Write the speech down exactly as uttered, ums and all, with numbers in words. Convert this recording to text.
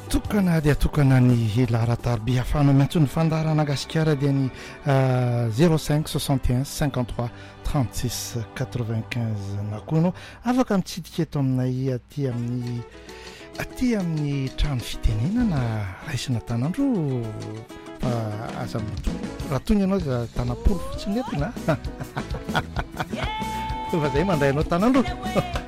tokana dia tokana ny laharatarby afana maintsy ny fandarana gasikara dia ny zéro cinq soixante et un cinquante-trois trente-six quatre-vingt-quinze na koa ianao afaka mitsidika eto aminay aty amin'ny aty amin'ny trano fitenenana raisina tanandro fa aza raha tony ianao za tanapolo fotsiny entina fa zay mandray anao tanandro